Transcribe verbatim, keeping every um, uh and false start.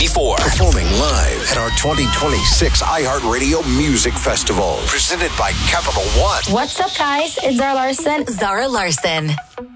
twenty-four. Performing live at our twenty twenty-six iHeartRadio Music Festival. Presented by Capital One. What's up, guys? It's Zara Larson. Zara Larson.